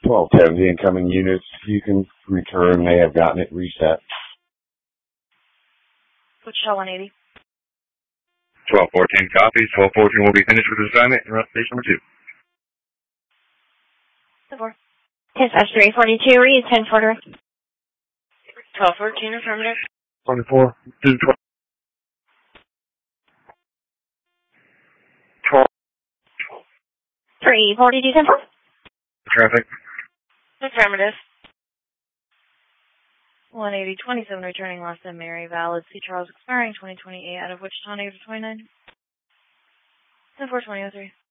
1210, the incoming units you can return may have gotten it reset. Wichita 180. 1214 copies. 1214 will be finished with assignment and route station number 2. 4. Dispatch 342, read 10 for direct. 1214, affirmative. 24, 212. 342, 10 for. Traffic. Affirmative. 18027, returning Los Angeles Mary, valid. C. Charles expiring 2028, out of Wichita, negative 29. 10-4-2003.